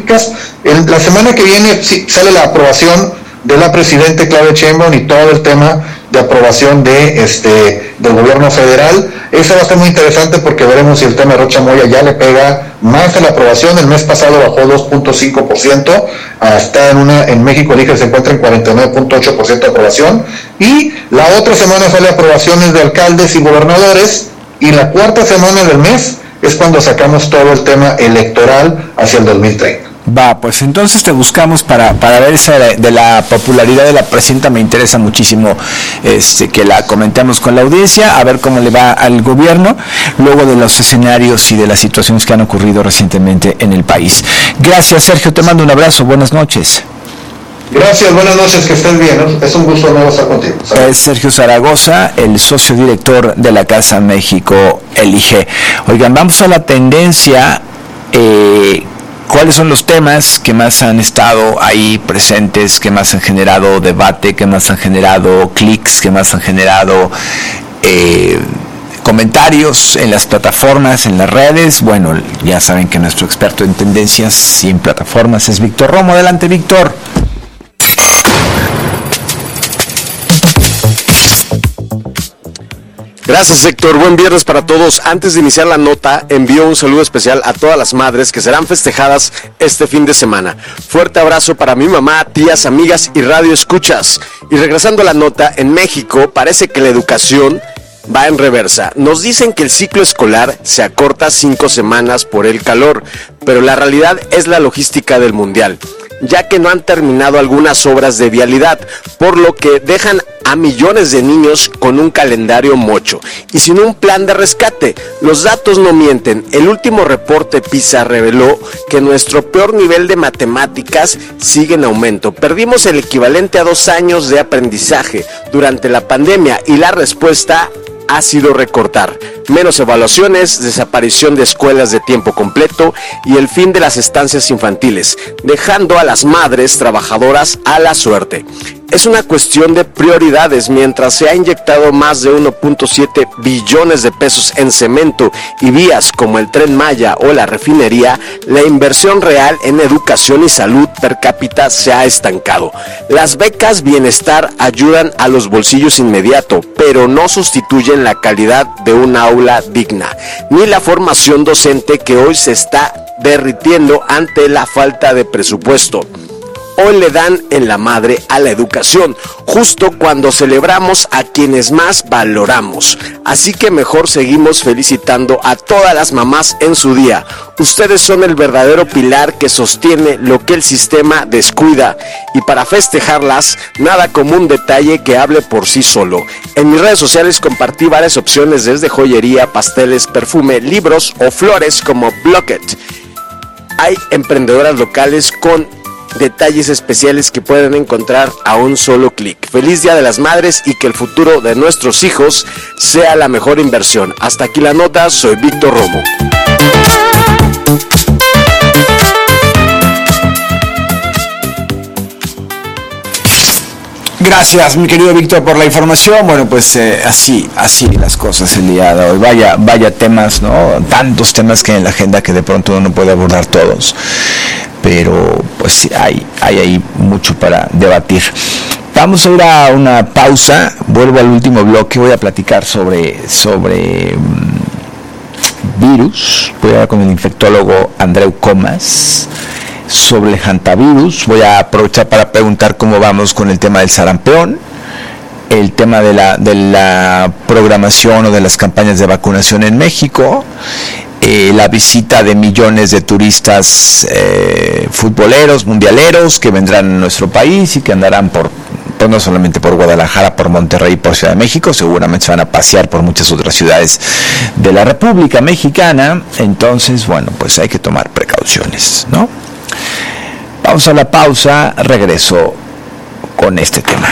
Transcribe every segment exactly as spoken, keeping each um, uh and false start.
políticas. En la semana que viene sí, sale la aprobación de la presidenta Claudia Sheinbaum y todo el tema de aprobación de este del gobierno federal. Esa va a estar muy interesante porque veremos si el tema de Rocha Moya ya le pega más a la aprobación. El mes pasado bajó dos punto cinco por ciento, está en una en México el I G E se encuentra en cuarenta y nueve punto ocho por ciento de aprobación, y la otra semana sale aprobaciones de alcaldes y gobernadores, y la cuarta semana del mes es cuando sacamos todo el tema electoral hacia el dos mil treinta. Va, pues entonces te buscamos para, para ver esa de, de la popularidad de la presidenta. Me interesa muchísimo este, que la comentemos con la audiencia, a ver cómo le va al gobierno, luego de los escenarios y de las situaciones que han ocurrido recientemente en el país. Gracias, Sergio, te mando un abrazo, buenas noches. Gracias, buenas noches, que estés bien, ¿no? Es un gusto nuevo estar contigo. Es Sergio Zaragoza, el socio director de la Casa México, el I G E. Oigan, vamos a la tendencia. eh, ¿Cuáles son los temas que más han estado ahí presentes, que más han generado debate, que más han generado clics, que más han generado eh, comentarios en las plataformas, en las redes? Bueno, ya saben que nuestro experto en tendencias y en plataformas es Víctor Romo. Adelante, Víctor. Gracias, Héctor. Buen viernes para todos. Antes de iniciar la nota, envío un saludo especial a todas las madres que serán festejadas este fin de semana. Fuerte abrazo para mi mamá, tías, amigas y radio escuchas. Y regresando a la nota, en México parece que la educación va en reversa. Nos dicen que el ciclo escolar se acorta cinco semanas por el calor, pero la realidad es la logística del mundial, ya que no han terminado algunas obras de vialidad, por lo que dejan a millones de niños con un calendario mocho y sin un plan de rescate. Los datos no mienten. El último reporte PISA reveló que nuestro peor nivel de matemáticas sigue en aumento. Perdimos el equivalente a dos años de aprendizaje durante la pandemia y la respuesta ha sido recortar. Menos evaluaciones, desaparición de escuelas de tiempo completo y el fin de las estancias infantiles, dejando a las madres trabajadoras a la suerte. Es una cuestión de prioridades. Mientras se ha inyectado más de uno punto siete billones de pesos en cemento y vías como el Tren Maya o la refinería, la inversión real en educación y salud per cápita se ha estancado. Las becas bienestar ayudan a los bolsillos inmediato, pero no sustituyen la calidad de un aula digna, ni la formación docente que hoy se está derritiendo ante la falta de presupuesto. Hoy le dan en la madre a la educación, justo cuando celebramos a quienes más valoramos. Así que mejor seguimos felicitando a todas las mamás en su día. Ustedes son el verdadero pilar que sostiene lo que el sistema descuida. Y para festejarlas, nada como un detalle que hable por sí solo. En mis redes sociales compartí varias opciones desde joyería, pasteles, perfume, libros o flores como Blocket. Hay emprendedoras locales con detalles especiales que pueden encontrar a un solo clic. Feliz Día de las Madres y que el futuro de nuestros hijos sea la mejor inversión. Hasta aquí la nota, soy Víctor Romo. Gracias, mi querido Víctor, por la información. Bueno, pues eh, así, así las cosas el día de hoy. Vaya, vaya temas, ¿no? Tantos temas que hay en la agenda que de pronto uno no puede abordar todos. Pero pues sí, hay, hay ahí mucho para debatir. Vamos a ir a una pausa. Vuelvo al último bloque. Voy a platicar sobre, sobre um, virus. Voy a hablar con el infectólogo Andreu Comas sobre el hantavirus. Voy a aprovechar para preguntar cómo vamos con el tema del sarampión, el tema de la, de la programación o de las campañas de vacunación en México, eh, la visita de millones de turistas eh, futboleros, mundialeros, que vendrán a nuestro país y que andarán por, pues no solamente por Guadalajara, por Monterrey y por Ciudad de México, seguramente se van a pasear por muchas otras ciudades de la República Mexicana. Entonces, bueno, pues hay que tomar precauciones, ¿no? Vamos a la pausa, regreso con este tema.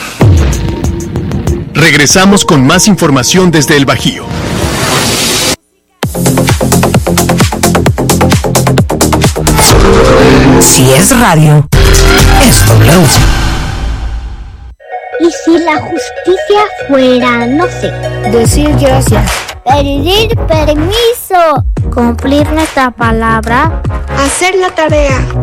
Regresamos con más información desde el Bajío. Si es radio, es W. ¿Y si la justicia fuera, no sé, decir gracias, pedir permiso, cumplir nuestra palabra, hacer la tarea,